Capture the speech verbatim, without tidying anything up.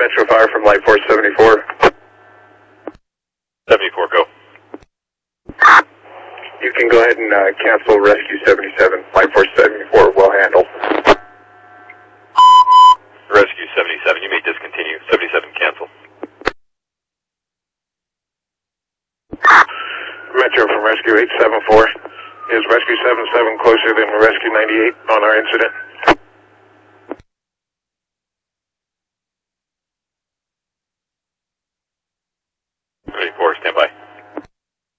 Metro Fire from Light Force seventy-four. seventy-four, go. You can go ahead and uh, cancel Rescue seventy-seven. Light Force seventy-four will handle. Rescue seventy-seven, you may discontinue. seventy-seven, cancel. Metro from Rescue eight seven four. Is Rescue seventy-seven closer than Rescue ninety-eight on our incident? seventy-four, stand by.